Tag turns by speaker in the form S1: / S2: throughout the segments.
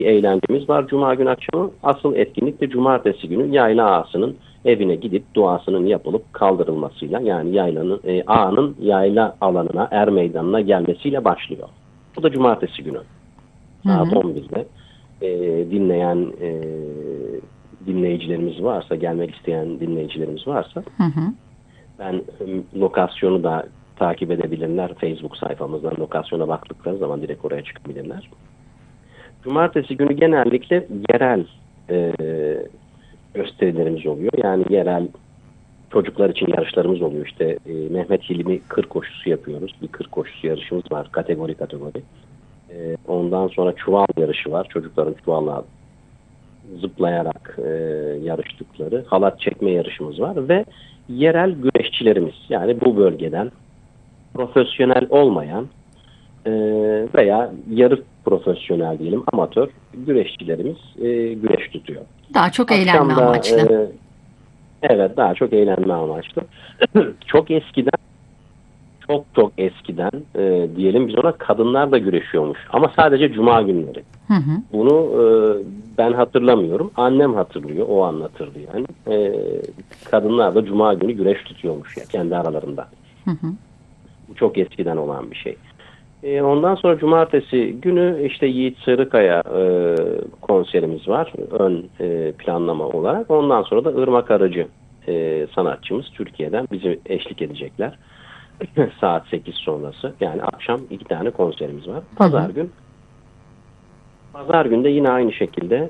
S1: bir eğlencemiz var Cuma günü akşamı. Asıl etkinlik de cumartesi günü yayla ağasının evine gidip duasının yapılıp kaldırılmasıyla, yani yaylanın ağanın yayla alanına, er meydanına gelmesiyle başlıyor. Bu da cumartesi günü
S2: Hı
S1: saat
S2: hı.
S1: 11'de. Dinleyen dinleyicilerimiz varsa, gelmek isteyen dinleyicilerimiz varsa,
S2: Hı hı.
S1: ben lokasyonu da takip edebilirler. Facebook sayfamızdan lokasyona baktıkları zaman direkt oraya çıkabilirler. Cumartesi günü genellikle yerel e, gösterilerimiz oluyor. Yani yerel çocuklar için yarışlarımız oluyor. İşte Mehmet Hilmi kır koşusu yapıyoruz. Bir kır koşusu yarışımız var. Kategori. Ondan sonra çuval yarışı var. Çocukların çuvalla zıplayarak yarıştıkları halat çekme yarışımız var ve yerel güreşçilerimiz, yani bu bölgeden profesyonel olmayan veya yarı profesyonel diyelim, amatör güreşçilerimiz güreş tutuyor.
S2: Daha çok eğlenme
S1: Akşam da
S2: amaçlı.
S1: evet, daha çok eğlenme amaçlı. Çok eskiden çok eskiden diyelim biz ona, kadınlar da güreşiyormuş ama sadece cuma günleri.
S2: Hı hı.
S1: Bunu ben hatırlamıyorum. Annem hatırlıyor. O anlatırdı yani. Kadınlar da cuma günü güreş tutuyormuş ya kendi aralarında.
S2: Hı hı.
S1: Bu çok eskiden olan bir şey. Ondan sonra cumartesi günü işte Yiğit Sarıkaya konserimiz var. Ön planlama olarak. Ondan sonra da Irmak Arıcı sanatçımız Türkiye'den bizi eşlik edecekler. Saat 8 sonrası. Yani akşam 2 tane konserimiz var.
S2: Hı hı.
S1: Pazar günde yine aynı şekilde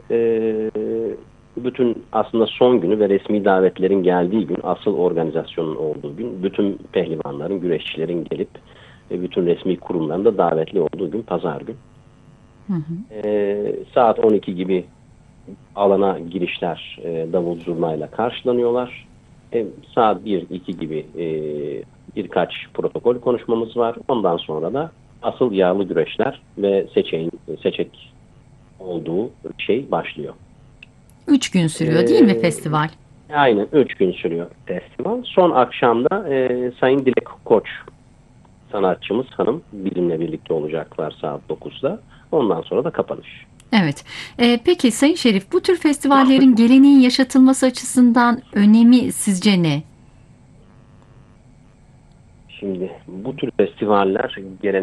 S1: bütün aslında son günü ve resmi davetlerin geldiği gün, asıl organizasyonun olduğu gün, bütün pehlivanların, güreşçilerin gelip bütün resmi kurumların da davetli olduğu gün pazar gün.
S2: Hı hı.
S1: Saat 12 gibi alana girişler davul zurnayla karşılanıyorlar. Saat 1-2 gibi birkaç protokol konuşmamız var. Ondan sonra da asıl yağlı güreşler ve seçek olduğu şey başlıyor.
S2: 3 gün sürüyor değil mi
S1: Ee,
S2: festival?
S1: aynen 3 gün sürüyor festival. Son akşamda Sayın Dilek Koç sanatçımız hanım bizimle birlikte olacaklar saat 9'da. Ondan sonra da kapanış.
S2: Evet. Peki Sayın Şerif, bu tür festivallerin geleneğin yaşatılması açısından önemi sizce ne?
S1: Şimdi bu tür festivaller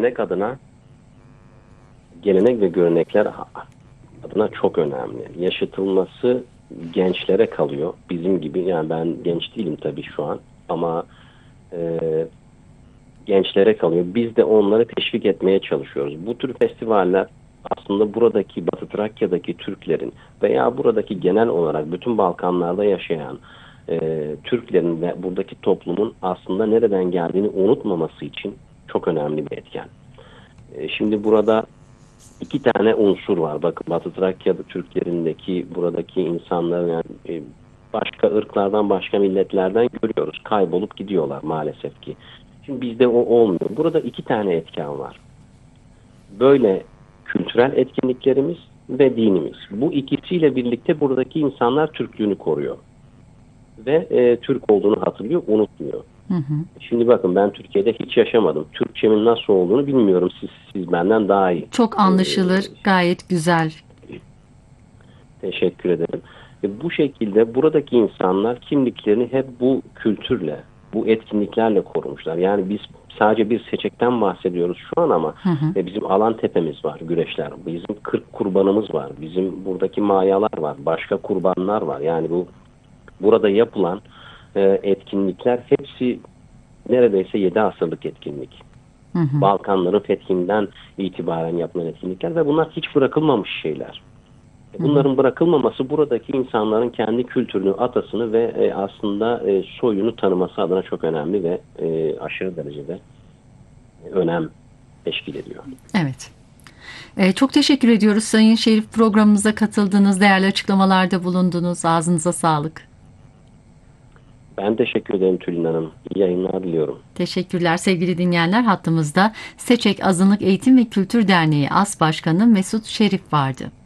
S1: gelenek ve görenekler adına çok önemli. Yaşatılması gençlere kalıyor. Bizim gibi, yani ben genç değilim tabii şu an ama e, gençlere kalıyor. Biz de onları teşvik etmeye çalışıyoruz. Bu tür festivaller aslında buradaki Batı Trakya'daki Türklerin veya buradaki genel olarak bütün Balkanlarda yaşayan Türklerin ve buradaki toplumun aslında nereden geldiğini unutmaması için çok önemli bir etken. Şimdi burada iki tane unsur var. Bakın, Batı Trakya'da Türklerindeki, buradaki insanlar, yani başka ırklardan, başka milletlerden görüyoruz. Kaybolup gidiyorlar maalesef ki. Şimdi bizde o olmuyor. Burada iki tane etken var. Böyle kültürel etkinliklerimiz ve dinimiz. Bu ikisiyle birlikte buradaki insanlar Türklüğünü koruyor. Ve Türk olduğunu hatırlıyor, unutmuyor.
S2: Hı hı.
S1: Şimdi bakın, ben Türkiye'de hiç yaşamadım. Türkçemin nasıl olduğunu bilmiyorum. Siz benden daha iyi.
S2: Çok
S1: E,
S2: anlaşılır, gayet güzel.
S1: Teşekkür ederim. Bu şekilde buradaki insanlar kimliklerini hep bu kültürle, bu etkinliklerle korumuşlar. Yani biz sadece bir seçekten bahsediyoruz şu an ama
S2: Hı hı.
S1: bizim alan tepemiz var, güreşler. Bizim 40 kurbanımız var. Bizim buradaki mayalar var. Başka kurbanlar var. Yani burada yapılan etkinlikler hepsi neredeyse 7 asırlık etkinlik.
S2: Hı hı.
S1: Balkanların fethinden itibaren yapılan etkinlikler ve bunlar hiç bırakılmamış şeyler.
S2: Hı hı.
S1: Bunların bırakılmaması buradaki insanların kendi kültürünü, atasını ve aslında soyunu tanıması adına çok önemli ve aşırı derecede önem teşkil ediyor.
S2: Evet. Çok teşekkür ediyoruz Sayın Şerif, programımıza katıldınız, değerli açıklamalarda bulundunuz. Ağzınıza sağlık.
S1: Ben teşekkür ederim Tülin Hanım. İyi yayınlar diliyorum.
S2: Teşekkürler sevgili dinleyenler. Hattımızda Seçek Azınlık Eğitim ve Kültür Derneği As Başkanı Mesut Şerif vardı.